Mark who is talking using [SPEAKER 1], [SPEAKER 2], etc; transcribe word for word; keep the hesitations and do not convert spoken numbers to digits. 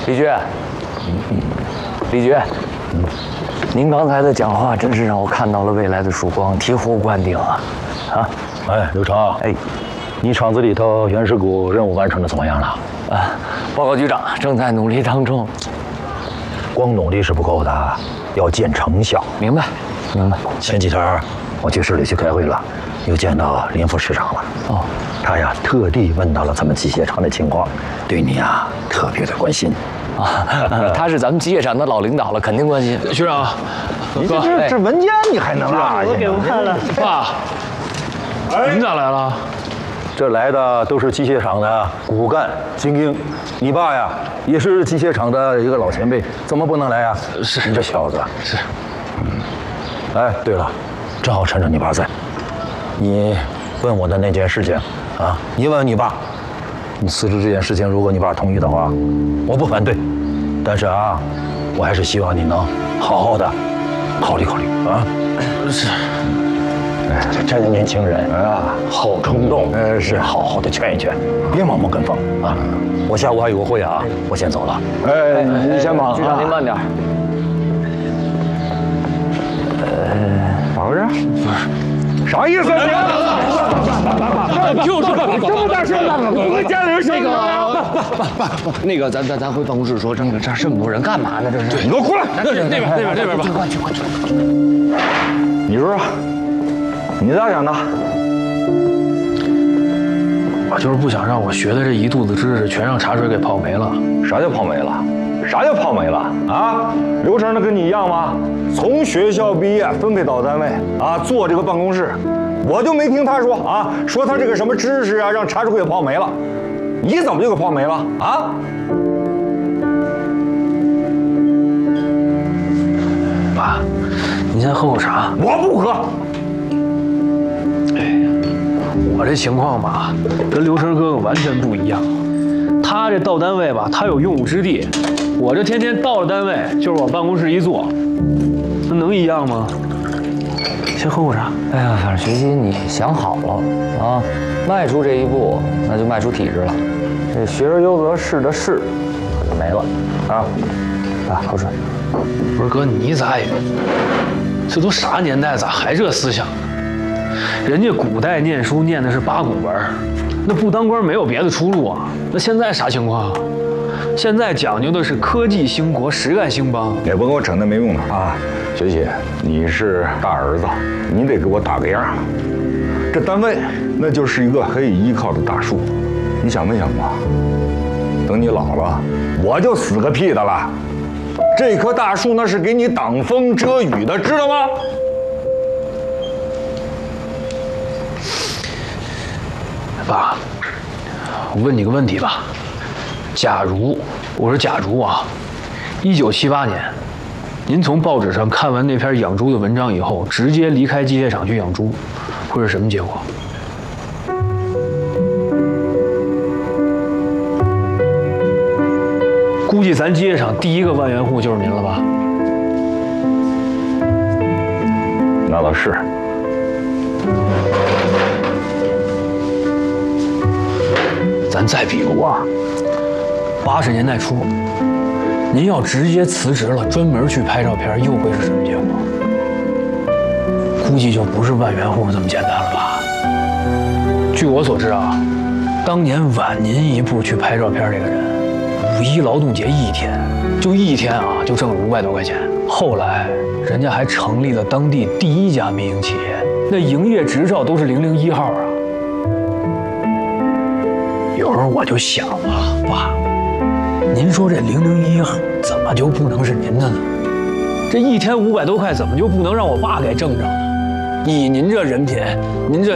[SPEAKER 1] 李局，李局，您刚才的讲话真是让我看到了未来的曙光，醍醐灌顶啊！啊，
[SPEAKER 2] 哎，刘成，哎，你厂子里头原始股任务完成的怎么样了？
[SPEAKER 1] 啊，报告局长，正在努力当中。
[SPEAKER 2] 光努力是不够的，要见成效。
[SPEAKER 1] 明白，明白。
[SPEAKER 2] 前几天我去市里去开会了，又见到林副市长了。哦，他呀特地问到了咱们机械厂的情况，对你呀特别的关心。
[SPEAKER 1] 啊，他是咱们机械厂的老领导了，肯定关心。
[SPEAKER 3] 学长，
[SPEAKER 2] 你这这这文件你还能拉？
[SPEAKER 3] 我给我看了。爸，您咋来了？
[SPEAKER 2] 这来的都是机械厂的骨干精英，你爸呀也是机械厂的一个老前辈，怎么不能来呀？
[SPEAKER 3] 是
[SPEAKER 2] 你这小子
[SPEAKER 3] 是。
[SPEAKER 2] 嗯，哎，对了，正好趁着你爸在，你问我的那件事情啊，你问你爸，你辞职这件事情，如果你爸同意的话，我不反对，但是啊，我还是希望你能好好的考虑考虑啊。
[SPEAKER 3] 是。
[SPEAKER 2] 哎，这年轻人啊，好冲动，呃，是好好的劝一劝，别盲目跟风啊。我下午还有个会啊，我先走了。哎，你先忙，
[SPEAKER 1] 局长您慢点。
[SPEAKER 2] 呃，咋回事？不是，啥意思？
[SPEAKER 3] 就是这么大事，我们家里人那
[SPEAKER 1] 个，那个，咱咱咱回办公室说，这个这这么多人干嘛呢？这是。
[SPEAKER 2] 你给我过来，
[SPEAKER 3] 那边那边那边那边吧。
[SPEAKER 1] 快去快去！
[SPEAKER 2] 你说说。你咋想的？
[SPEAKER 3] 我就是不想让我学的这一肚子知识全让茶水给泡没了。
[SPEAKER 2] 啥叫泡没了？啥叫泡没了？啊，刘成的跟你一样吗？从学校毕业分配到单位啊，做这个办公室，我就没听他说啊，说他这个什么知识啊，让茶水给泡没了。你怎么就给泡没了啊？
[SPEAKER 3] 爸，您先喝口茶。
[SPEAKER 2] 我不喝。
[SPEAKER 3] 我这情况吧，跟刘成哥哥完全不一样。他这到单位吧，他有用武之地；我这天天到了单位就是往办公室一坐，那能一样吗？先喝口茶。
[SPEAKER 1] 哎呀，反正学习你想好了啊，迈出这一步，那就迈出体制了。这学而优则仕的仕，可就没了啊！啊，口水。
[SPEAKER 3] 不是哥，你咋也……这都啥年代，咋还这思想？人家古代念书念的是八股文，那不当官没有别的出路啊。那现在啥情况？现在讲究的是科技兴国，实干兴邦。
[SPEAKER 4] 也甭给我整那没用的啊！学习，你是大儿子，你得给我打个样。这单位那就是一个可以依靠的大树，你想没想过，等你老了，我就死个屁的了。这棵大树那是给你挡风遮雨的，知道吗？
[SPEAKER 3] 爸，我问你个问题吧，假如我说假如啊，一九七八年，您从报纸上看完那篇养猪的文章以后，直接离开机械厂去养猪，会是什么结果？估计咱机械厂第一个万元户就是您了吧？
[SPEAKER 4] 那倒是。
[SPEAKER 3] 咱再比如啊，八十年代初，您要直接辞职了，专门去拍照片，又会是什么结果？估计就不是万元户这么简单了吧？据我所知啊，当年晚您一步去拍照片这个人，五一劳动节一天，就一天啊，就挣了五百多块钱。后来人家还成立了当地第一家民营企业，那营业执照都是零零一号啊。有时候我就想啊，爸，您说这零零一怎么就不能是您的呢？这一天五百多块，怎么就不能让我爸给挣着呢？以您这人品，您这